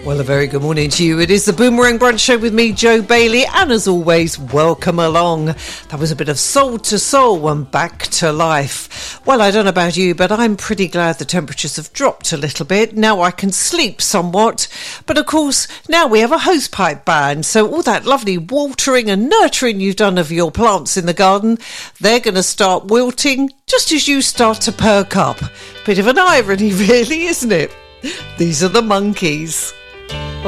Well, a very good morning to you. It is the Boomerang Brunch Show with me, Joe Bailey, and as always, welcome along. That was a bit of Soul to Soul and Back to Life. Well, I don't know about you, but I'm pretty glad the temperatures have dropped a little bit. Now I can sleep somewhat. But of course, now we have a hosepipe ban, so all that lovely watering and nurturing you've done of your plants in the garden, they're going to start wilting just as you start to perk up. Bit of an irony, really, isn't it? These are the Monkees.